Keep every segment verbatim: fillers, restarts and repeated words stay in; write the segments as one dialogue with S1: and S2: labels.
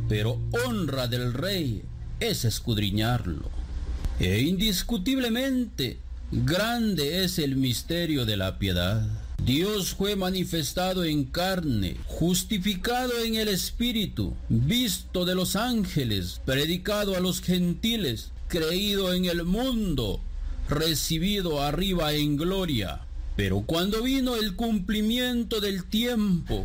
S1: pero honra del rey es escudriñarlo. E indiscutiblemente grande es el misterio de la piedad. Dios fue manifestado en carne, justificado en el Espíritu, visto de los ángeles, predicado a los gentiles, creído en el mundo, recibido arriba en gloria. Pero cuando vino el cumplimiento del tiempo,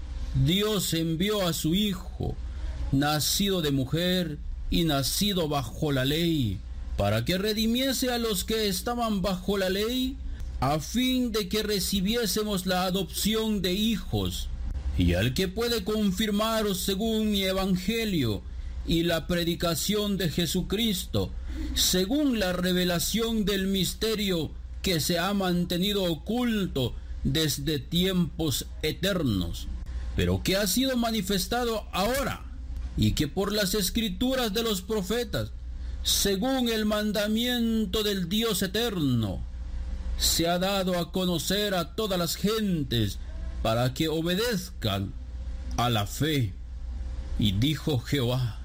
S1: Dios envió a su Hijo, nacido de mujer y nacido bajo la ley, para que redimiese a los que estaban bajo la ley, a fin de que recibiésemos la adopción de hijos, y al que puede confirmaros según mi evangelio y la predicación de Jesucristo, según la revelación del misterio que se ha mantenido oculto desde tiempos eternos, pero que ha sido manifestado ahora, y que por las escrituras de los profetas, según el mandamiento del Dios eterno, se ha dado a conocer a todas las gentes para que obedezcan a la fe. Y dijo Jehová: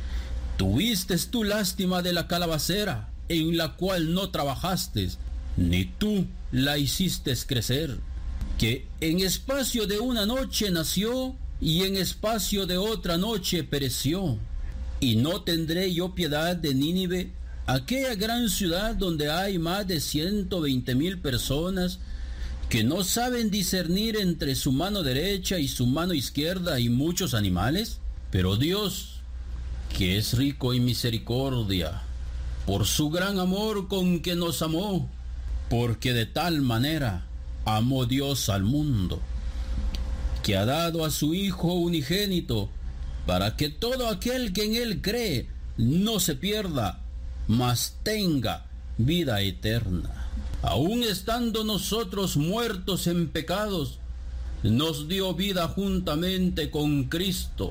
S1: ¿tuviste tú lástima de la calabacera, en la cual no trabajaste, ni tú la hiciste crecer, que en espacio de una noche nació, y en espacio de otra noche pereció? ¿Y no tendré yo piedad de Nínive, aquella gran ciudad donde hay más de ciento veinte mil personas que no saben discernir entre su mano derecha y su mano izquierda, y muchos animales? Pero Dios, que es rico en misericordia, por su gran amor con que nos amó, porque de tal manera amó Dios al mundo, que ha dado a su Hijo unigénito, para que todo aquel que en él cree no se pierda, mas tenga vida eterna. Aun estando nosotros muertos en pecados, nos dio vida juntamente con Cristo.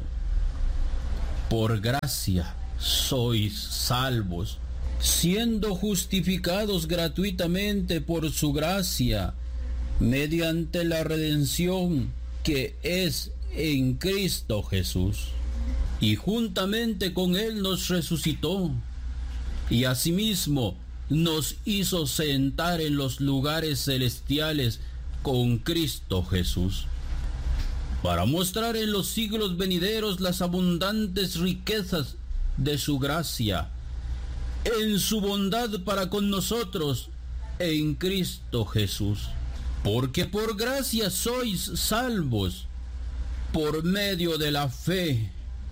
S1: Por gracia sois salvos, siendo justificados gratuitamente por su gracia, mediante la redención que es en Cristo Jesús. Y juntamente con él nos resucitó, y asimismo nos hizo sentar en los lugares celestiales con Cristo Jesús, para mostrar en los siglos venideros las abundantes riquezas de su gracia, en su bondad para con nosotros en Cristo Jesús. Porque por gracia sois salvos, por medio de la fe.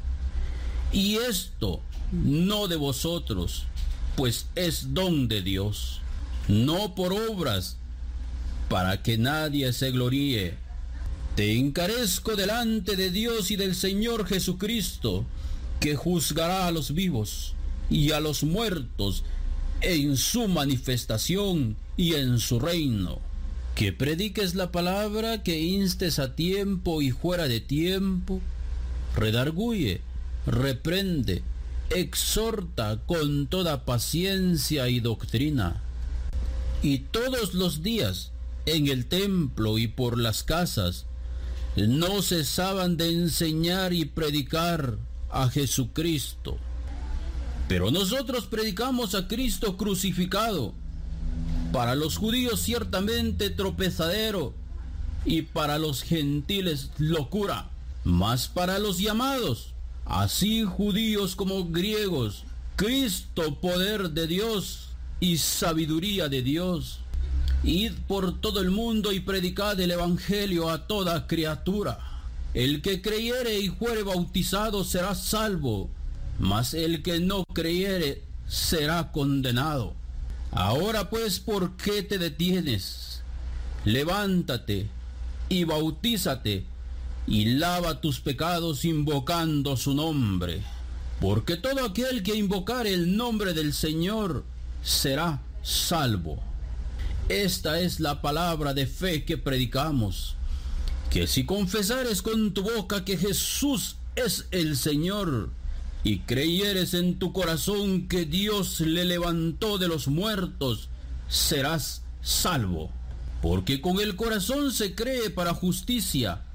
S1: Y esto no de vosotros, pues es don de Dios, no por obras, para que nadie se gloríe. Te encarezco delante de Dios y del Señor Jesucristo, que juzgará a los vivos y a los muertos en su manifestación y en su reino. Que prediques la palabra, que instes a tiempo y fuera de tiempo, redarguye, reprende, exhorta con toda paciencia y doctrina. Y todos los días, en el templo y por las casas, no cesaban de enseñar y predicar a Jesucristo. Pero nosotros predicamos a Cristo crucificado, para los judíos ciertamente tropezadero, y para los gentiles locura, mas para los llamados, así judíos como griegos, Cristo poder de Dios y sabiduría de Dios. Id por todo el mundo y predicad el evangelio a toda criatura. El que creyere y fuere bautizado será salvo, mas el que no creyere será condenado. Ahora pues, ¿por qué te detienes? Levántate y bautízate, y lava tus pecados invocando su nombre, porque todo aquel que invocare el nombre del Señor será salvo. Esta es la palabra de fe que predicamos, que si confesares con tu boca que Jesús es el Señor, y creyeres en tu corazón que Dios le levantó de los muertos, serás salvo. Porque con el corazón se cree para justicia,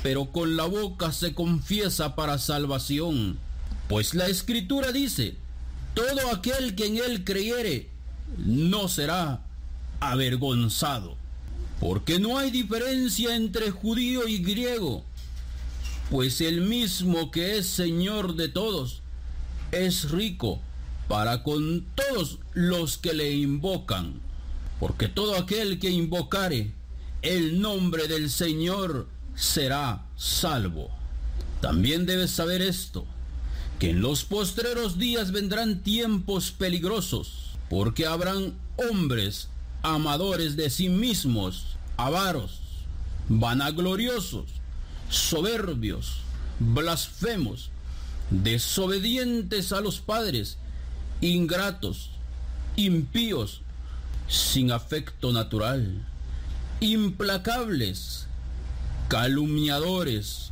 S1: pero con la boca se confiesa para salvación. Pues la Escritura dice, todo aquel que en él creyere no será avergonzado. Porque no hay diferencia entre judío y griego, pues el mismo que es Señor de todos es rico para con todos los que le invocan. Porque todo aquel que invocare el nombre del Señor será salvo. También debes saber esto, que en los postreros días vendrán tiempos peligrosos, porque habrán hombres amadores de sí mismos, avaros, vanagloriosos, soberbios, blasfemos, desobedientes a los padres, ingratos, impíos, sin afecto natural, implacables, calumniadores,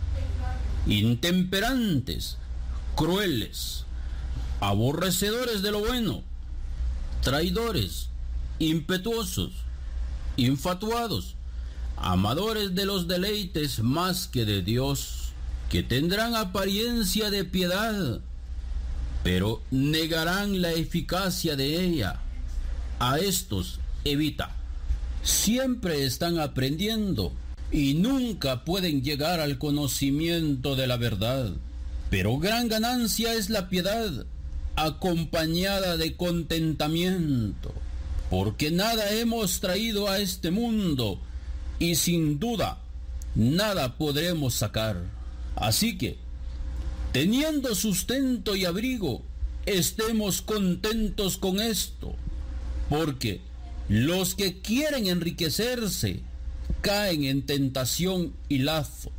S1: intemperantes, crueles, aborrecedores de lo bueno, traidores, impetuosos, infatuados, amadores de los deleites más que de Dios, que tendrán apariencia de piedad, pero negarán la eficacia de ella. A estos evita. Siempre están aprendiendo y nunca pueden llegar al conocimiento de la verdad. Pero gran ganancia es la piedad, acompañada de contentamiento, porque nada hemos traído a este mundo y sin duda nada podremos sacar. Así que, teniendo sustento y abrigo, estemos contentos con esto, porque los que quieren enriquecerse caen en tentación y lazo,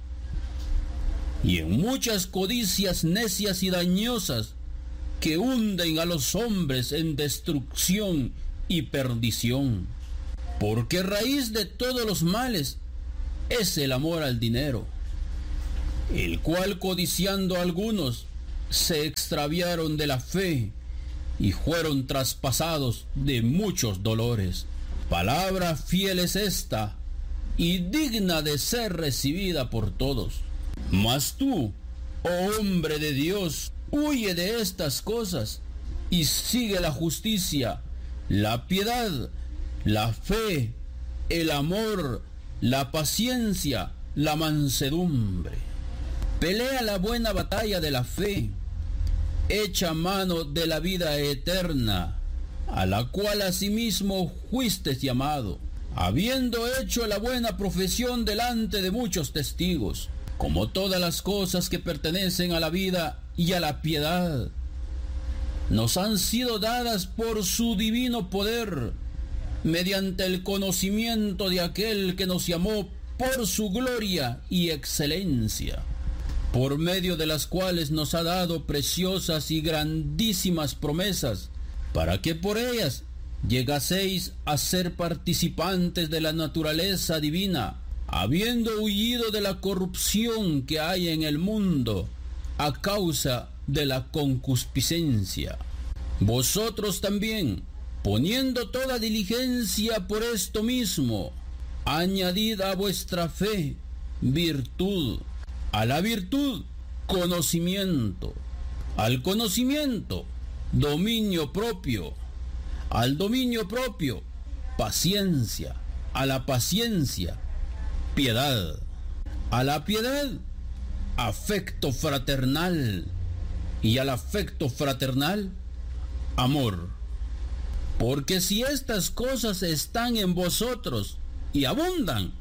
S1: y en muchas codicias necias y dañosas que hunden a los hombres en destrucción y perdición. Porque raíz de todos los males es el amor al dinero, el cual codiciando algunos se extraviaron de la fe y fueron traspasados de muchos dolores. Palabra fiel es esta y digna de ser recibida por todos. Mas tú, oh hombre de Dios, huye de estas cosas y sigue la justicia, la piedad, la fe, el amor, la paciencia, la mansedumbre. Pelea la buena batalla de la fe, echa mano de la vida eterna, a la cual asimismo fuiste llamado, habiendo hecho la buena profesión delante de muchos testigos. Como todas las cosas que pertenecen a la vida y a la piedad, nos han sido dadas por su divino poder, mediante el conocimiento de aquel que nos llamó por su gloria y excelencia, por medio de las cuales nos ha dado preciosas y grandísimas promesas, para que por ellas llegaseis a ser participantes de la naturaleza divina, habiendo huido de la corrupción que hay en el mundo a causa de la concupiscencia. Vosotros también, poniendo toda diligencia por esto mismo, añadid a vuestra fe virtud, a la virtud conocimiento, al conocimiento dominio propio, al dominio propio paciencia, a la paciencia piedad, a la piedad afecto fraternal y al afecto fraternal amor. Porque si estas cosas están en vosotros y abundan,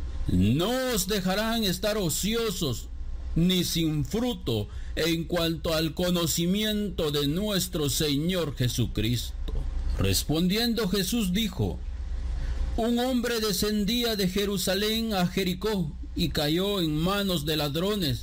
S1: no os dejarán estar ociosos ni sin fruto en cuanto al conocimiento de nuestro Señor Jesucristo. Respondiendo Jesús dijo: un hombre descendía de Jerusalén a Jericó y cayó en manos de ladrones,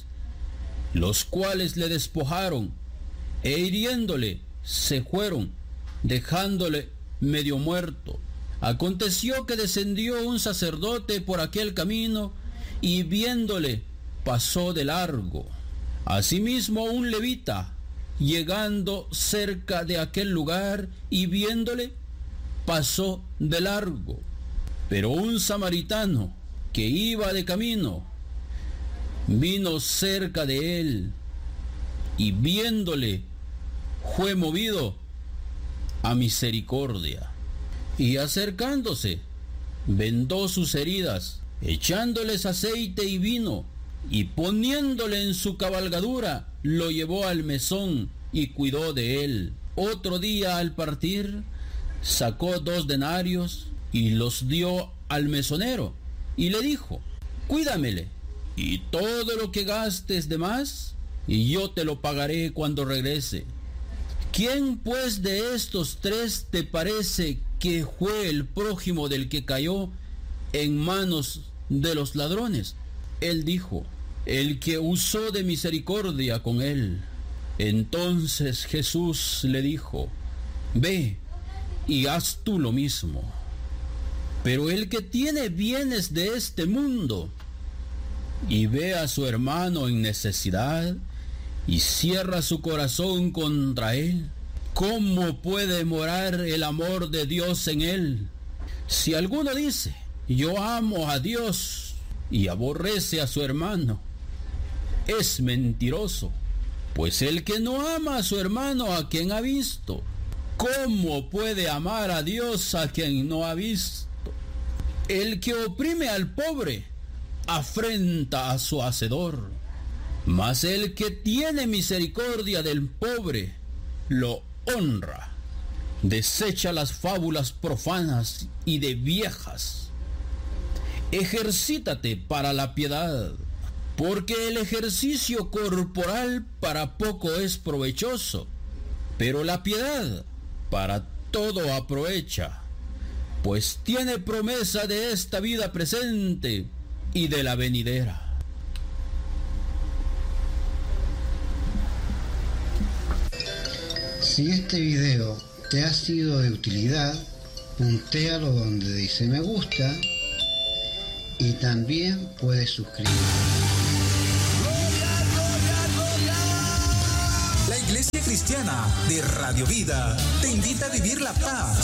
S1: los cuales le despojaron e hiriéndole se fueron, dejándole medio muerto. Aconteció que descendió un sacerdote por aquel camino y viéndole pasó de largo. Asimismo un levita, llegando cerca de aquel lugar y viéndole, pasó de largo. Pero un samaritano que iba de camino, vino cerca de él y viéndole fue movido a misericordia. Y acercándose, vendó sus heridas, echándoles aceite y vino, y poniéndole en su cabalgadura, lo llevó al mesón y cuidó de él. Otro día al partir, sacó dos denarios y los dio al mesonero, y le dijo: cuídamele, y todo lo que gastes de más, y yo te lo pagaré cuando regrese. ¿Quién pues de estos tres te parece que fue el prójimo del que cayó en manos de los ladrones? Él dijo: el que usó de misericordia con él. Entonces Jesús le dijo: ve y haz tú lo mismo. Pero el que tiene bienes de este mundo y ve a su hermano en necesidad y cierra su corazón contra él, ¿cómo puede morar el amor de Dios en él? Si alguno dice: yo amo a Dios, y aborrece a su hermano, es mentiroso. Pues el que no ama a su hermano a quien ha visto, ¿cómo puede amar a Dios a quien no ha visto? El que oprime al pobre afrenta a su hacedor, mas el que tiene misericordia del pobre lo honra. Desecha las fábulas profanas y de viejas. Ejercítate para la piedad, porque el ejercicio corporal para poco es provechoso, pero la piedad para todo aprovecha, pues tiene promesa de esta vida presente y de la venidera.
S2: Si este video te ha sido de utilidad, puntéalo donde dice me gusta y también puedes suscribirte.
S3: La Iglesia Cristiana de Radio Vida te invita a vivir la paz